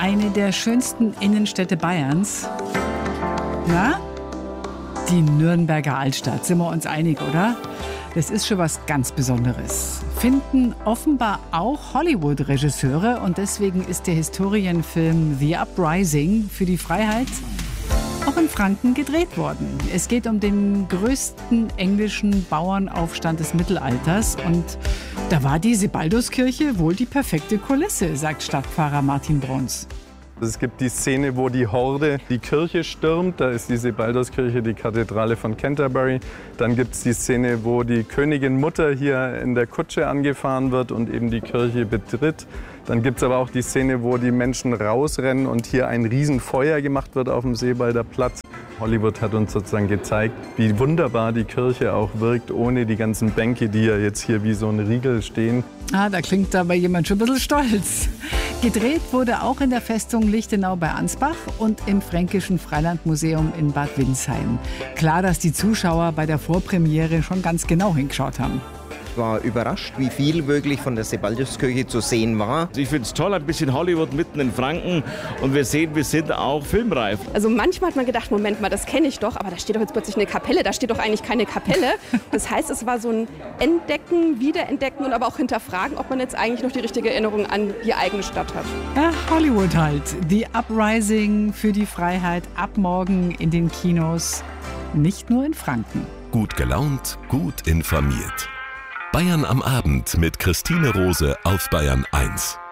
eine der schönsten Innenstädte Bayerns. Na? Die Nürnberger Altstadt, sind wir uns einig, oder? Das ist schon was ganz Besonderes. Finden offenbar auch Hollywood-Regisseure und deswegen ist der Historienfilm The Uprising für die Freiheit auch in Franken gedreht worden. Es geht um den größten englischen Bauernaufstand des Mittelalters und da war die Sebalduskirche wohl die perfekte Kulisse, sagt Stadtpfarrer Martin Bruns. Es gibt die Szene, wo die Horde die Kirche stürmt. Da ist die Sebalduskirche, die Kathedrale von Canterbury. Dann gibt es die Szene, wo die Königin Mutter hier in der Kutsche angefahren wird und eben die Kirche betritt. Dann gibt es aber auch die Szene, wo die Menschen rausrennen und hier ein Riesenfeuer gemacht wird auf dem Sebalder Platz. Hollywood hat uns sozusagen gezeigt, wie wunderbar die Kirche auch wirkt, ohne die ganzen Bänke, die ja jetzt hier wie so ein Riegel stehen. Da klingt aber jemand schon ein bisschen stolz. Gedreht wurde auch in der Festung Lichtenau bei Ansbach und im Fränkischen Freilandmuseum in Bad Windsheim. Klar, dass die Zuschauer bei der Vorpremiere schon ganz genau hingeschaut haben. Ich war überrascht, wie viel wirklich von der Sebalduskirche zu sehen war. Ich finde es toll, ein bisschen Hollywood mitten in Franken und wir sehen, wir sind auch filmreif. Also manchmal hat man gedacht, Moment mal, das kenne ich doch, aber da steht doch jetzt plötzlich eine Kapelle, da steht doch eigentlich keine Kapelle. Das heißt, es war so ein Entdecken, Wiederentdecken und aber auch hinterfragen, ob man jetzt eigentlich noch die richtige Erinnerung an die eigene Stadt hat. Ja, Hollywood halt. The Uprising für die Freiheit ab morgen in den Kinos, nicht nur in Franken. Gut gelaunt, gut informiert. Bayern am Abend mit Christine Rose auf Bayern 1.